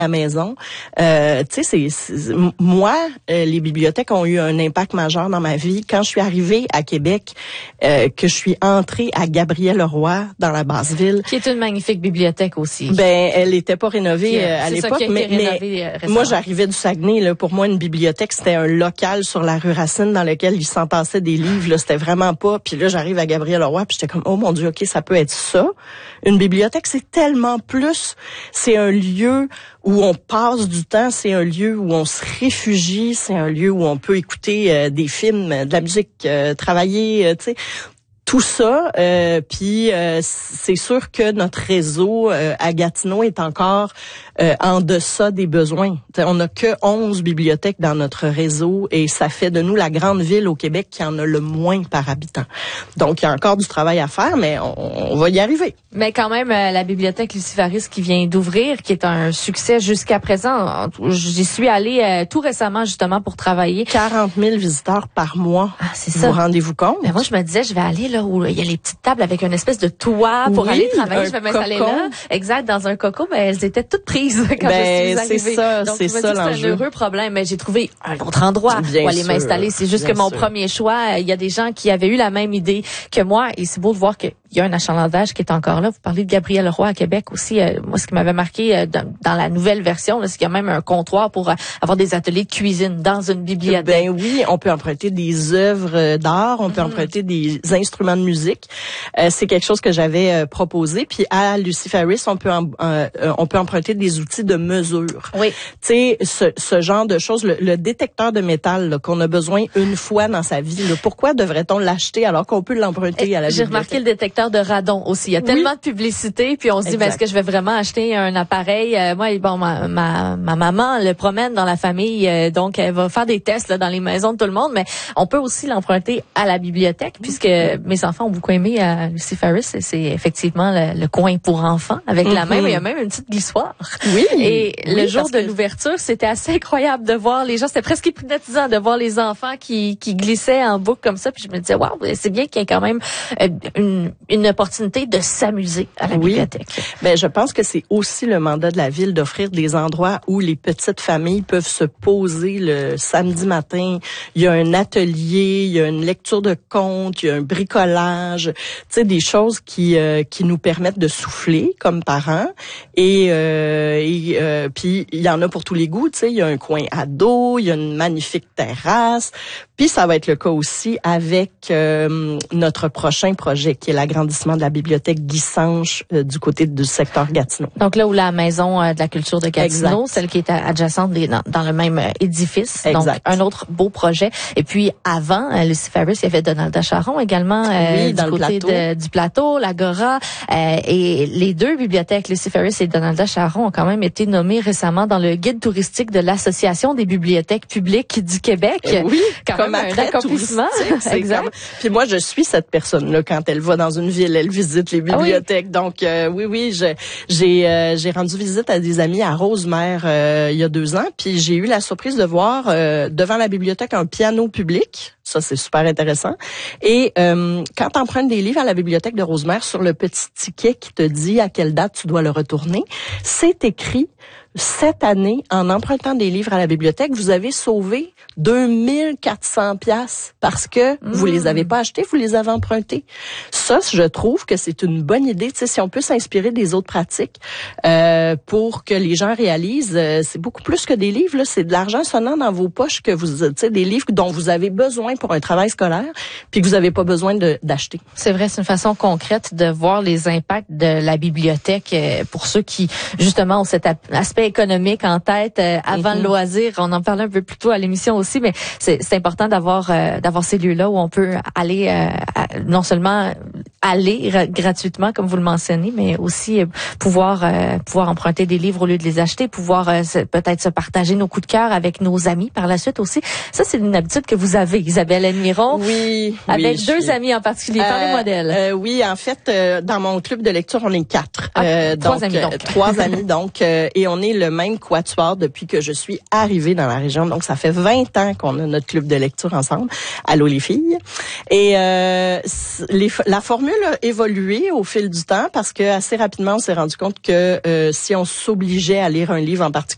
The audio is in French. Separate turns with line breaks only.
à la maison. Tu sais, moi, les bibliothèques ont eu un impact majeur dans ma vie. Quand je suis arrivée à Québec, que je suis entrée à Gabriel-Leroy dans la Basse-Ville.
Qui est une magnifique bibliothèque aussi.
Ben, elle était pas rénovée à l'époque, mais moi, j'arrivais du Saguenay. Là, pour moi, une bibliothèque, c'était un local sur la rue Racine dans lequel ils s'entassaient des livres. Là, c'était vraiment pas. Puis là, j'arrive à Gabriel-Leroy, puis j'étais comme, oh mon Dieu, ok, ça peut être ça. Une bibliothèque, c'est tellement plus. C'est un lieu où on passe du temps, c'est un lieu où on se réfugie, c'est un lieu où on peut écouter des films, de la musique, travailler, tu sais. Tout ça, puis c'est sûr que notre réseau à Gatineau est encore en deçà des besoins. T'sais, on n'a que 11 bibliothèques dans notre réseau et ça fait de nous la grande ville au Québec qui en a le moins par habitant. Donc, il y a encore du travail à faire, mais on va y arriver.
Mais quand même, la bibliothèque Lucifaris qui vient d'ouvrir, qui est un succès jusqu'à présent. J'y suis allée tout récemment justement pour travailler.
40 000 visiteurs par mois.
Ah, c'est ça.
Vous rendez-vous compte?
Mais moi, je me disais, je vais aller là où il y a les petites tables avec une espèce de toit pour aller travailler. Je vais m'installer là. Exact, dans un coco. Mais elles étaient toutes prises quand je suis arrivée.
C'est ça,
donc,
c'est ça l'enjeu.
C'est un heureux problème. Mais j'ai trouvé un autre endroit pour aller m'installer. C'est juste que mon premier choix, il y a des gens qui avaient eu la même idée que moi. Et c'est beau de voir qu'il y a un achalandage qui est encore là. Vous parlez de Gabriel-Leroy à Québec aussi. Moi, ce qui m'avait marqué dans la nouvelle version, c'est qu'il y a même un comptoir pour avoir des ateliers de cuisine dans une bibliothèque.
Ben oui, on peut emprunter des œuvres d'art, on peut emprunter des instruments de musique. C'est quelque chose que j'avais proposé. Puis à Lucifaris, on peut emprunter des outils de mesure.
Oui.
Tu sais, ce genre de choses, le détecteur de métal là, qu'on a besoin une fois dans sa vie. Là, pourquoi devrait-on l'acheter alors qu'on peut l'emprunter à la bibliothèque?
J'ai remarqué le détecteur de radon aussi. Il y a tellement de publicité, puis on se dit, mais est-ce que je vais vraiment acheter un appareil? Moi, bon, ma maman le promène dans la famille, donc elle va faire des tests là, dans les maisons de tout le monde, mais on peut aussi l'emprunter à la bibliothèque, puisque mes enfants ont beaucoup aimé à Lucifaris. C'est effectivement le coin pour enfants, avec la même, il y a même une petite glissoire.
Oui.
Et le jour de l'ouverture, c'était assez incroyable de voir les gens, c'était presque hypnotisant de voir les enfants qui glissaient en boucle comme ça, puis je me disais, waouh, c'est bien qu'il y ait quand même une opportunité de s'amuser à la bibliothèque.
Ben, je pense que c'est aussi le mandat de la ville d'offrir des endroits où les petites familles peuvent se poser le samedi matin. Il y a un atelier, il y a une lecture de contes, il y a un bricolage, tu sais, des choses qui nous permettent de souffler comme parents. Et puis il y en a pour tous les goûts, tu sais, il y a un coin ado, il y a une magnifique terrasse. Puis ça va être le cas aussi avec notre prochain projet qui est l'agrandissement de la bibliothèque Guy Sanche du côté du secteur Gatineau.
Donc là où la maison de la culture de Gatineau, celle qui est adjacente dans le même édifice.
Exact.
Donc un autre beau projet. Et puis avant Lucifaris, il y avait Donald Charon également du côté du plateau, l'Agora. Et les deux bibliothèques, Lucifaris et Donald Charon, ont quand même été nommées récemment dans le guide touristique de l'Association des bibliothèques publiques du Québec.
Oui,
quand même un accomplissement.
Exact. Puis moi, je suis cette personne-là quand elle va dans une ville, elle visite les bibliothèques. Ah oui. Donc j'ai rendu visite à des amis à Rosemère il y a 2 ans, puis j'ai eu la surprise de voir devant la bibliothèque un piano public. Ça, c'est super intéressant. Et quand tu empruntes des livres à la bibliothèque de Rosemère, sur le petit ticket qui te dit à quelle date tu dois le retourner, c'est écrit cette année, en empruntant des livres à la bibliothèque, vous avez sauvé 2400 piastres parce que vous les avez pas achetés, vous les avez empruntés. Ça, je trouve que c'est une bonne idée. Tu sais, si on peut s'inspirer des autres pratiques pour que les gens réalisent, c'est beaucoup plus que des livres. Là, c'est de l'argent sonnant dans vos poches que vous, tu sais, des livres dont vous avez besoin pour un travail scolaire, puis que vous avez pas besoin d'acheter.
C'est vrai, c'est une façon concrète de voir les impacts de la bibliothèque pour ceux qui justement ont cet aspect économique en tête avant le loisir. On en parlait un peu plus tôt à l'émission aussi, mais c'est important d'avoir ces lieux-là où on peut aller non seulement aller gratuitement comme vous le mentionnez, mais aussi pouvoir emprunter des livres au lieu de les acheter, pouvoir peut-être se partager nos coups de cœur avec nos amis par la suite aussi. Ça, c'est une habitude que vous avez, Isabelle Admiron.
Oui.
Avec deux amis en particulier. Parlez-moi d'elle.
Oui, en fait, dans mon club de lecture, on est 4.
Trois amis donc.
3 amis donc, et on est le même quatuor depuis que je suis arrivée dans la région. Donc, ça fait 20 ans qu'on a notre club de lecture ensemble. Allô les filles. Et la formule a évolué au fil du temps parce que assez rapidement, on s'est rendu compte que si on s'obligeait à lire un livre en particulier,